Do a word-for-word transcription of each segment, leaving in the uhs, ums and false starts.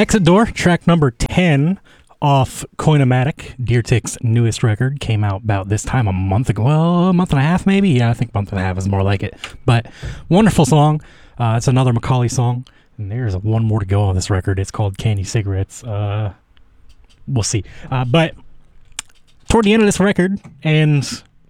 Exit Door, track number ten off Coinomatic, Deertick's newest record. Came out about this time a month ago. Well, a month and a half maybe? Yeah, I think a month and a half is more like it. But wonderful song. Uh, it's another Macaulay song. And there's one more to go on this record. It's called Candy Cigarettes. Uh, we'll see. Uh, but toward the end of this record, and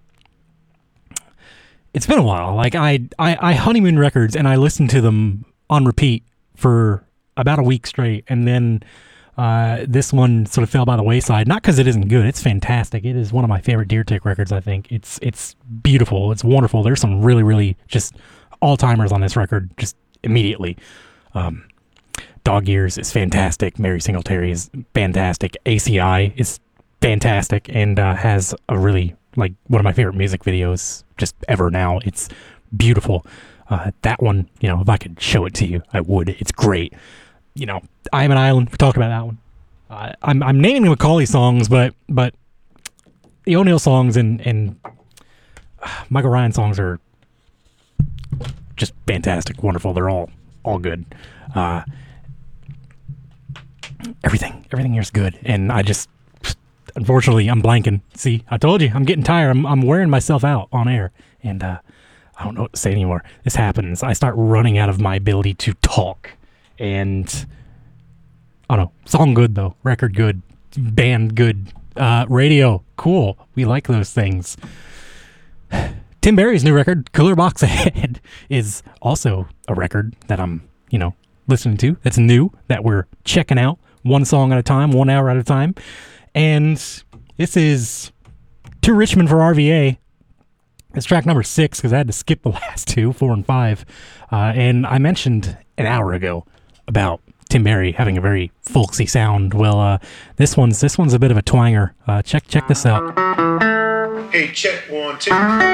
it's been a while. Like I, I, I honeymoon records, and I listened to them on repeat for about a week straight, and then uh, this one sort of fell by the wayside. Not because it isn't good; it's fantastic. It is one of my favorite Deertick records. I think it's it's beautiful. It's wonderful. There's some really, really just all timers on this record. Just immediately, um, Dog Years is fantastic. Mary Singletary is fantastic. A C I is fantastic, and uh, has a really like one of my favorite music videos just ever. Now it's beautiful. Uh, that one, you know, if I could show it to you, I would. It's great. You know, I Am an Island. We talked about that one. Uh, I'm I'm naming the Macaulay songs, but but the O'Neill songs and and uh, Michael Ryan songs are just fantastic, wonderful. They're all all good. Uh, everything everything here's good, and I just unfortunately I'm blanking. See, I told you I'm getting tired. I'm I'm wearing myself out on air, and uh, I don't know what to say anymore. This happens. I start running out of my ability to talk. And I don't know. Song good though. Record good. Band good. Uh, radio cool. We like those things. Tim Barry's new record, Cooler Box Ahead, is also a record that I'm, you know, listening to. That's new. That we're checking out one song at a time, one hour at a time. And this is To Richmond for R V A. It's track number six because I had to skip the last two, four and five. Uh, and I mentioned an hour ago about Tim Barry having a very folksy sound. Well, uh, this one's this one's a bit of a twanger. Uh, check check this out. Hey, check one, two.